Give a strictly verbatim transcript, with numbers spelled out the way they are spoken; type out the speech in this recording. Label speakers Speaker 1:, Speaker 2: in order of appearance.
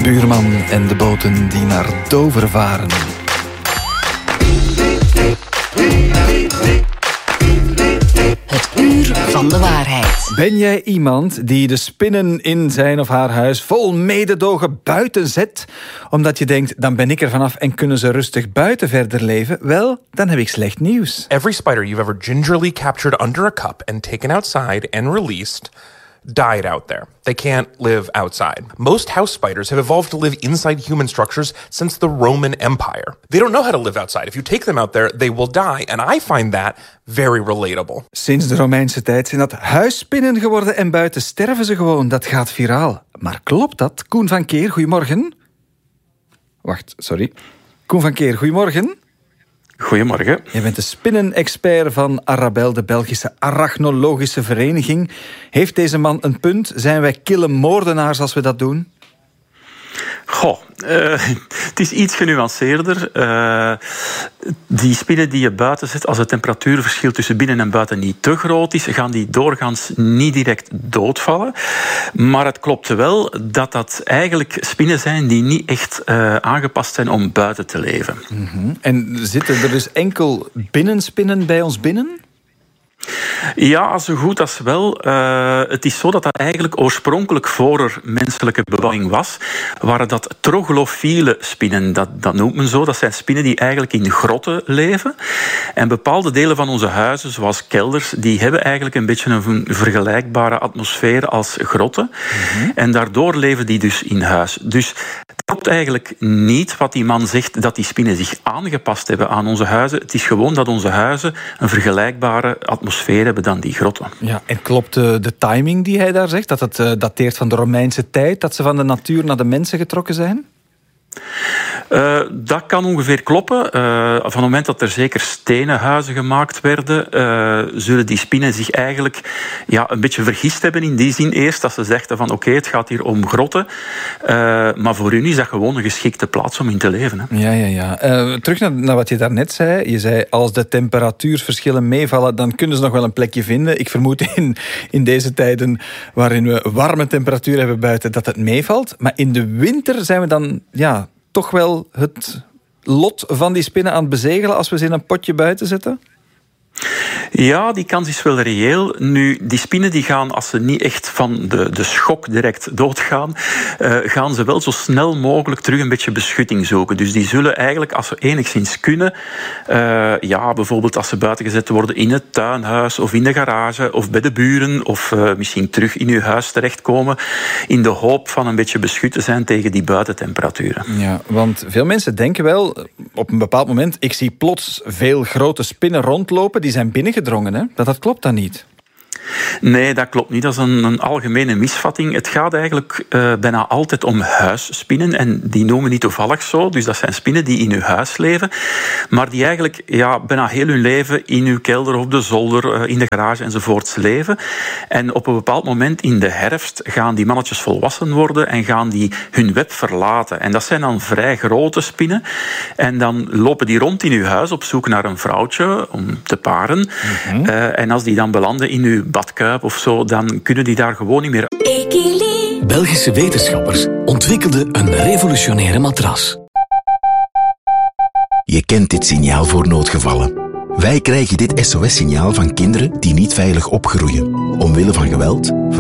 Speaker 1: buurman en de boten die naar Dover varen.
Speaker 2: Het uur van de waarheid.
Speaker 1: Ben jij iemand die de spinnen in zijn of haar huis vol mededogen buiten zet, omdat je denkt, dan ben ik er vanaf en kunnen ze rustig buiten verder leven? Wel, dan heb ik slecht nieuws.
Speaker 3: Every spider you've ever gingerly captured under a cup and taken outside and released died out there. They can't live outside. Most house spiders have evolved to live inside human structures since the Roman Empire. They don't know how to live outside. If you take them out there, they will die. And I find that very relatable.
Speaker 1: Sinds de Romeinse tijd zijn dat huisspinnen geworden en buiten sterven ze gewoon. Dat gaat viraal. Maar klopt dat? Koen van Keer, goedemorgen. Wacht, sorry. Koen van Keer, goedemorgen.
Speaker 4: Goedemorgen.
Speaker 1: Je bent de spinnenexpert van Arabel, de Belgische Arachnologische Vereniging. Heeft deze man een punt? Zijn wij kille moordenaars als we dat doen?
Speaker 4: Goh, uh, het is iets genuanceerder. Uh, die spinnen die je buiten zet, als het temperatuurverschil tussen binnen en buiten niet te groot is, gaan die doorgaans niet direct doodvallen. Maar het klopt wel dat dat eigenlijk spinnen zijn die niet echt uh, aangepast zijn om buiten te leven.
Speaker 1: Mm-hmm. En zitten er dus enkel binnenspinnen bij ons binnen?
Speaker 4: Ja, zo goed als wel. Uh, het is zo dat dat eigenlijk oorspronkelijk voor er menselijke bebouwing was, waren dat troglofiele spinnen. Dat, dat noemt men zo. Dat zijn spinnen die eigenlijk in grotten leven. En bepaalde delen van onze huizen, zoals kelders, die hebben eigenlijk een beetje een vergelijkbare atmosfeer als grotten. Mm-hmm. En daardoor leven die dus in huis. Dus het klopt eigenlijk niet wat die man zegt, dat die spinnen zich aangepast hebben aan onze huizen. Het is gewoon dat onze huizen een vergelijkbare atmosfeer hebben dan die grotten.
Speaker 1: Ja, en klopt de, de timing die hij daar zegt? Dat het uh, dateert van de Romeinse tijd, dat ze van de natuur naar de mensen getrokken zijn?
Speaker 4: Uh, dat kan ongeveer kloppen. Uh, van het moment dat er zeker stenen huizen gemaakt werden, uh, zullen die spinnen zich eigenlijk ja, een beetje vergist hebben in die zin eerst, dat ze zegden van oké, okay, het gaat hier om grotten. Uh, maar voor hun is dat gewoon een geschikte plaats om in te leven. Hè.
Speaker 1: Ja, ja, ja. Uh, terug naar, naar wat je daarnet zei. Je zei, als de temperatuurverschillen meevallen, dan kunnen ze nog wel een plekje vinden. Ik vermoed in, in deze tijden waarin we warme temperatuur hebben buiten, dat het meevalt. Maar in de winter zijn we dan ja, toch wel het lot van die spinnen aan het bezegelen als we ze in een potje buiten zetten?
Speaker 4: Ja, die kans is wel reëel. Nu, die spinnen die gaan, als ze niet echt van de, de schok direct doodgaan, uh, gaan ze wel zo snel mogelijk terug een beetje beschutting zoeken. Dus die zullen eigenlijk, als ze enigszins kunnen, uh, ja, bijvoorbeeld als ze buiten gezet worden in het tuinhuis of in de garage of bij de buren of uh, misschien terug in uw huis terechtkomen, in de hoop van een beetje beschut te zijn tegen die buitentemperaturen.
Speaker 1: Ja, want veel mensen denken wel, op een bepaald moment, ik zie plots veel grote spinnen rondlopen, die zijn binnengedrongen, hè? Dat, dat klopt dan niet.
Speaker 4: Nee, dat klopt niet. Dat is een, een algemene misvatting. Het gaat eigenlijk uh, bijna altijd om huisspinnen. En die noemen niet toevallig zo. Dus dat zijn spinnen die in uw huis leven. Maar die eigenlijk ja, bijna heel hun leven in uw kelder, op de zolder, uh, in de garage enzovoorts leven. En op een bepaald moment in de herfst gaan die mannetjes volwassen worden en gaan die hun web verlaten. En dat zijn dan vrij grote spinnen. En dan lopen die rond in uw huis op zoek naar een vrouwtje om te paren. Mm-hmm. Uh, en als die dan belanden in uw badkuip of zo, dan kunnen die daar gewoon niet meer.
Speaker 5: Belgische wetenschappers ontwikkelden een revolutionaire matras.
Speaker 6: Je kent dit signaal voor noodgevallen. Wij krijgen dit S O S-signaal van kinderen die niet veilig opgroeien, omwille van geweld,